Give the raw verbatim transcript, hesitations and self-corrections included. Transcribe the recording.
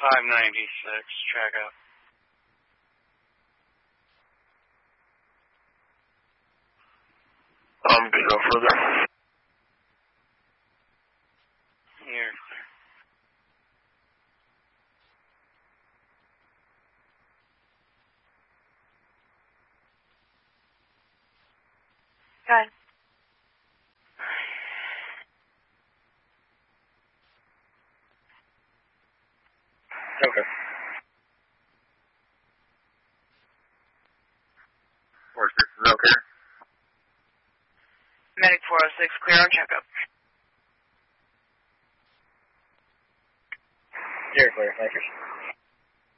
five ninety-six, track up. I'm good, no further. Here. Go ahead. Okay. four six is okay. Medic four oh six, clear on checkup. Clear, clear, thank you.